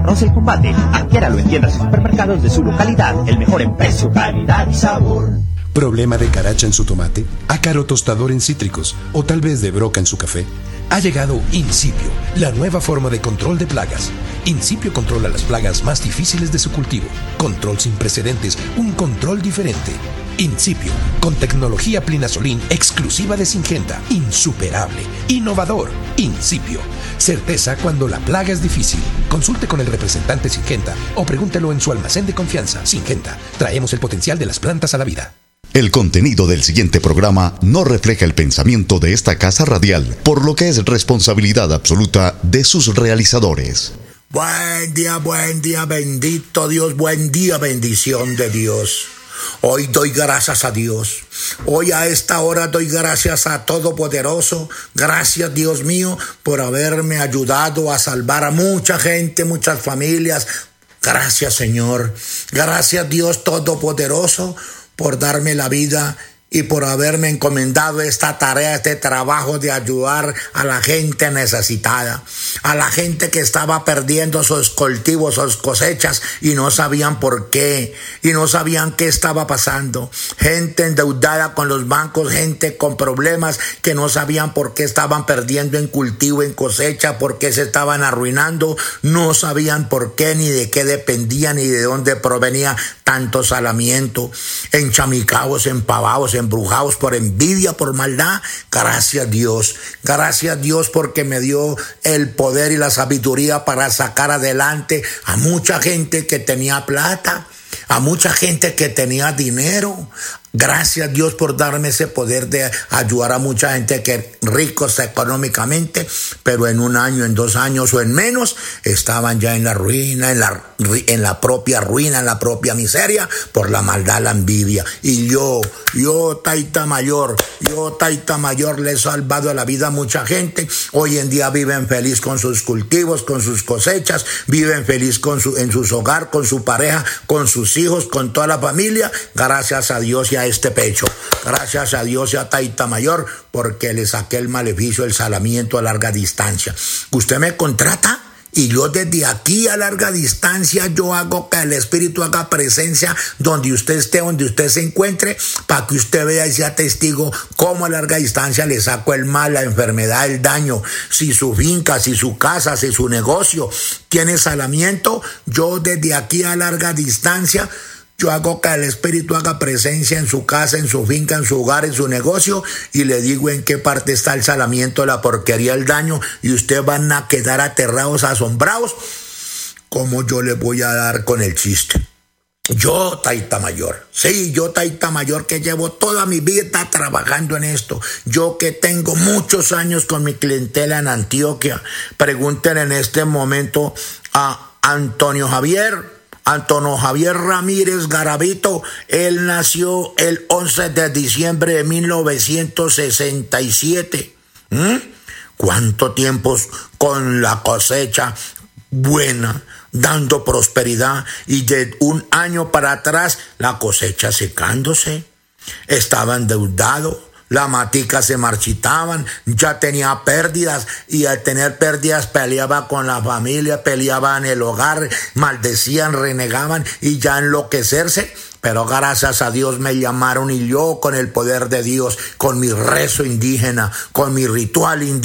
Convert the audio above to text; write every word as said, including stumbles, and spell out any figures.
Arroz El Combate. Adquiéralo en tiendas y supermercados de su localidad. El mejor en precio, calidad y sabor. ¿Problema de caracha en su tomate? ¿Ácaro tostador en cítricos? ¿O tal vez de broca en su café? Ha llegado Incipio, la nueva forma de control de plagas. Incipio controla las plagas más difíciles de su cultivo. Control sin precedentes, un control diferente. Incipio, con tecnología Plinazolin exclusiva de Syngenta. Insuperable, innovador. Incipio, certeza cuando la plaga es difícil. Consulte con el representante Syngenta o pregúntelo en su almacén de confianza. Syngenta, traemos el potencial de las plantas a la vida. El contenido del siguiente programa no refleja el pensamiento de esta casa radial, por lo que es responsabilidad absoluta de sus realizadores. Buen día, buen día, bendito Dios, buen día, bendición de Dios. Hoy doy gracias a Dios. Hoy a esta hora doy gracias a Todopoderoso. Gracias, Dios mío, por haberme ayudado a salvar a mucha gente, muchas familias. Gracias, Señor. Gracias, Dios Todopoderoso, por darme la vida y por haberme encomendado esta tarea, este trabajo de ayudar a la gente necesitada, a la gente que estaba perdiendo sus cultivos, sus cosechas y no sabían por qué, y no sabían qué estaba pasando. Gente endeudada con los bancos, gente con problemas que no sabían por qué estaban perdiendo en cultivo, en cosecha, por qué se estaban arruinando, no sabían por qué, ni de qué dependían, ni de dónde provenía tanto salamiento, enchamicados, empavados, embrujados por envidia, por maldad. Gracias Dios, gracias Dios porque me dio el poder y la sabiduría para sacar adelante a mucha gente que tenía plata, a mucha gente que tenía dinero. Gracias Dios por darme ese poder de ayudar a mucha gente que ricos económicamente, pero en un año, en dos años o en menos, estaban ya en la ruina, en la, en la propia ruina, en la propia miseria, por la maldad, la envidia. Y yo, yo Taita Mayor, yo Taita Mayor le he salvado la vida a mucha gente. Hoy en día viven feliz con sus cultivos, con sus cosechas, viven feliz con su, en sus hogares, con su pareja, con sus hijos, con toda la familia. Gracias a Dios y a este pecho. Gracias a Dios y a Taita Mayor porque le saqué el maleficio, el salamiento a larga distancia. Usted me contrata y yo desde aquí a larga distancia yo hago que el Espíritu haga presencia donde usted esté, donde usted se encuentre, para que usted vea y sea testigo cómo a larga distancia le saco el mal, la enfermedad, el daño. Si su finca, si su casa, si su negocio tiene salamiento, yo desde aquí a larga distancia yo hago que el Espíritu haga presencia en su casa, en su finca, en su hogar, en su negocio, y le digo en qué parte está el salamiento, la porquería, el daño, y ustedes van a quedar aterrados, asombrados, como yo les voy a dar con el chiste. Yo, Taita Mayor, sí, yo, Taita Mayor, que llevo toda mi vida trabajando en esto. Yo que tengo muchos años con mi clientela en Antioquia. Pregunten en este momento a Antonio Javier. Antonio Javier Ramírez Garavito, él nació el once de diciembre de mil novecientos sesenta y siete. ¿Mm? ¿Cuánto tiempo con la cosecha buena, dando prosperidad, y de un año para atrás la cosecha secándose? Estaba endeudado. Las maticas se marchitaban, ya tenía pérdidas, y al tener pérdidas peleaba con la familia, peleaba en el hogar, maldecían, renegaban y ya enloquecerse. Pero gracias a Dios me llamaron y yo con el poder de Dios, con mi rezo indígena, con mi ritual indígena,